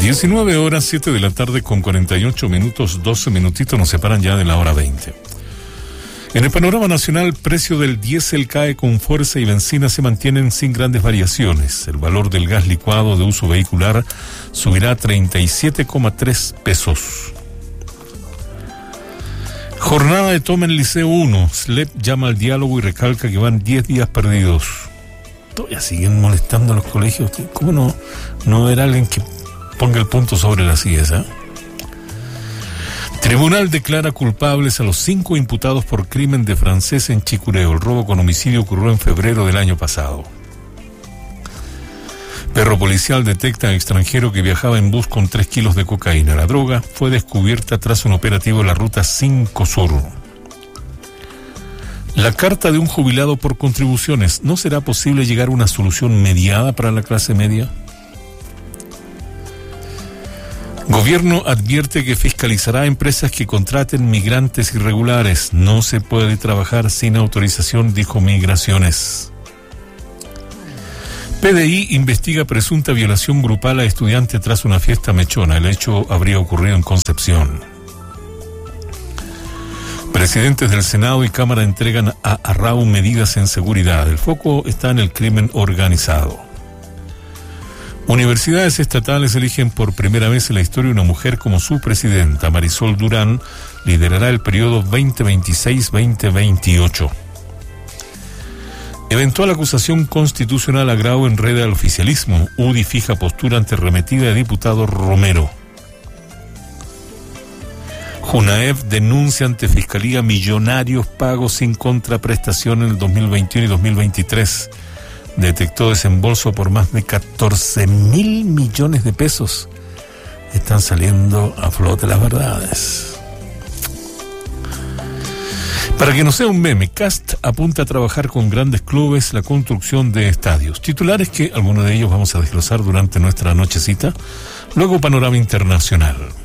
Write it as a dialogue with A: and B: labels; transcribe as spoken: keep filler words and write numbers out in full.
A: diecinueve horas, siete de la tarde con cuarenta y ocho minutos, doce minutitos nos separan ya de la hora veinte. En el panorama nacional, el precio del diésel cae con fuerza y benzina se mantienen sin grandes variaciones. El valor del gas licuado de uso vehicular subirá a treinta y siete coma tres pesos. Jornada de toma en el Liceo uno. S L E P llama al diálogo y recalca que van diez días perdidos. Todavía siguen molestando a los colegios. ¿Cómo no, no era alguien que ponga el punto sobre las sillas, eh? Tribunal declara culpables a los cinco imputados por crimen de francés en Chicureo. El robo con homicidio ocurrió en febrero del año pasado. Perro policial detecta a extranjero que viajaba en bus con tres kilos de cocaína. La droga fue descubierta tras un operativo en la ruta cinco Sur. La carta de un jubilado por contribuciones. ¿No será posible llegar a una solución mediada para la clase media? Gobierno advierte que fiscalizará a empresas que contraten migrantes irregulares. No se puede trabajar sin autorización, dijo Migraciones. P D I investiga presunta violación grupal a estudiante tras una fiesta mechona. El hecho habría ocurrido en Concepción. Presidentes del Senado y Cámara entregan a Arrau medidas en seguridad. El foco está en el crimen organizado. Universidades estatales eligen por primera vez en la historia una mujer como su presidenta. Marisol Durán liderará el periodo veinte veintiséis a veinte veintiocho. Eventual acusación constitucional a Grau enreda al oficialismo. U D I fija postura ante remetida de diputado Romero. Junaev denuncia ante Fiscalía millonarios pagos sin contraprestación en el dos mil veintiuno y dos mil veintitrés. Detectó desembolso por más de catorce mil millones de pesos. Están saliendo a flote las verdades. Para que no sea un meme, Cast apunta a trabajar con grandes clubes la construcción de estadios. Titulares que algunos de ellos vamos a desglosar durante nuestra nochecita. Luego, panorama internacional.